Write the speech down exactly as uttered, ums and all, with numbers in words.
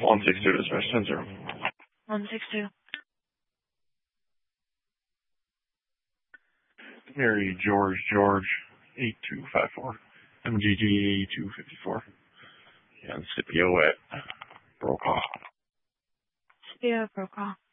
one six two dispatch ten zero. one six two. Mary George George eight two five four. M G G two fifty four. And Scipio at Brokaw. Scipio Brokaw.